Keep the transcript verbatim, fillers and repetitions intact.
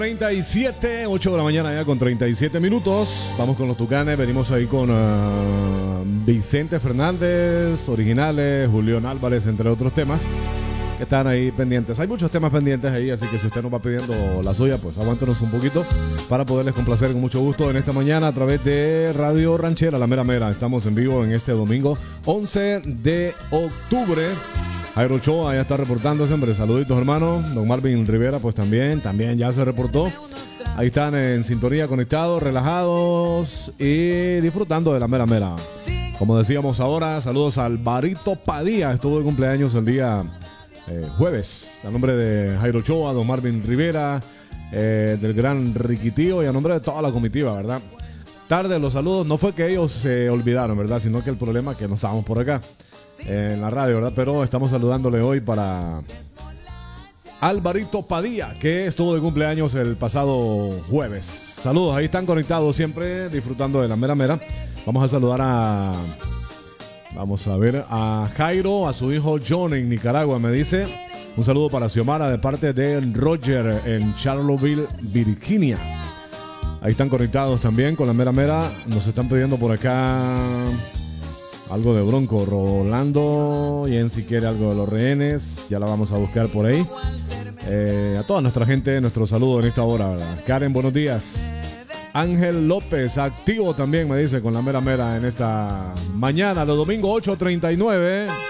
treinta y siete, ocho de la mañana ya con treinta y siete minutos. Vamos con los Tucanes, venimos ahí con uh, Vicente Fernández, Originales, Julián Álvarez, entre otros temas que están ahí pendientes. Hay muchos temas pendientes ahí, así que si usted nos va pidiendo la suya, pues aguántenos un poquito para poderles complacer con mucho gusto en esta mañana a través de Radio Ranchera, La Mera Mera. Estamos en vivo en este domingo once de octubre. Jairo Ochoa ya está reportándose, hombre, saluditos hermanos. Don Marvin Rivera pues también, también ya se reportó. Ahí están en sintonía, conectados, relajados y disfrutando de la mera mera. Como decíamos ahora, saludos a Alvarito Padilla, estuvo de cumpleaños el día eh, jueves. A nombre de Jairo Ochoa, Don Marvin Rivera, eh, del gran Riquitío y a nombre de toda la comitiva, ¿verdad? Tarde los saludos, no fue que ellos se olvidaron, ¿verdad? Sino que el problema es que no estábamos por acá en la radio, ¿verdad? Pero estamos saludándole hoy para Alvarito Padilla, que estuvo de cumpleaños el pasado jueves. Saludos, ahí están conectados siempre, disfrutando de la mera mera. Vamos a saludar a... Vamos a ver a Jairo, a su hijo John en Nicaragua, me dice. Un saludo para Xiomara de parte de Roger en Charlottesville, Virginia. Ahí están conectados también con la mera mera. Nos están pidiendo por acá algo de Bronco, Rolando, y en si quiere algo de los rehenes, ya la vamos a buscar por ahí. Eh, a toda nuestra gente, nuestro saludo en esta hora, ¿verdad? Karen, buenos días. Ángel López, activo también, me dice, con la mera mera en esta mañana de domingo ocho treinta y nueve.